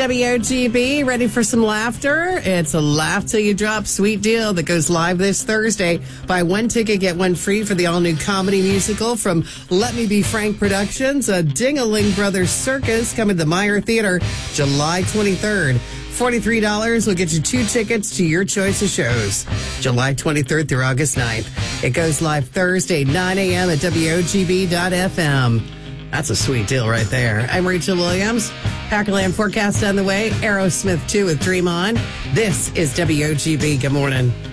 WOGB, ready for some laughter? It's a Laugh Till You Drop sweet deal that goes live this Thursday. Buy one ticket, get one free for the all-new comedy musical from Let Me Be Frank Productions, a Ding-a-Ling Brothers Circus, coming to the Meyer Theater July 23rd. $43 will get you 2 tickets to your choice of shows, July 23rd through August 9th. It goes live Thursday, 9 a.m. at WOGB.FM. That's a sweet deal right there. I'm Rachel Williams. Packerland forecast on the way. Aerosmith 2 with Dream On. This is WOGB. Good morning.